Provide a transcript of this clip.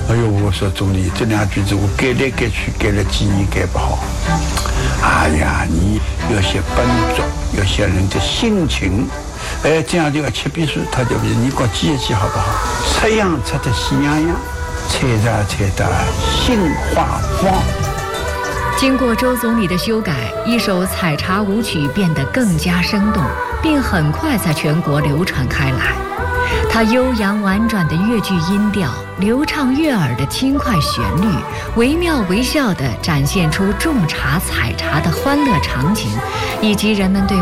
哎呦，我说总理，这2句子我改来改去，改了几年改不好。哎呀，你要写本质，要写人的心情。这样就要切笔书，他就你搞记一记好不好？出洋出得喜洋洋，采茶采得心花放。 经过周总理的修改，一首采茶舞曲变得更加生动，并很快在全国流传开来。它悠扬婉转的越剧音调，流畅悦耳的轻快旋律，惟妙惟肖地展现出种茶采茶的欢乐场景，以及人们对